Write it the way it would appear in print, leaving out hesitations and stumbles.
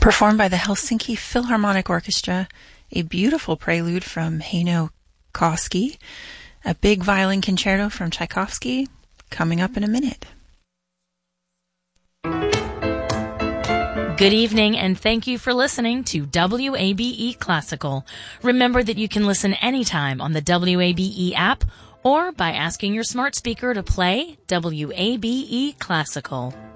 Performed by the Helsinki Philharmonic Orchestra, a beautiful prelude from Heino Koski, a big violin concerto from Tchaikovsky, coming up in a minute. Good evening, and thank you for listening to WABE Classical. Remember that you can listen anytime on the WABE app or by asking your smart speaker to play WABE Classical.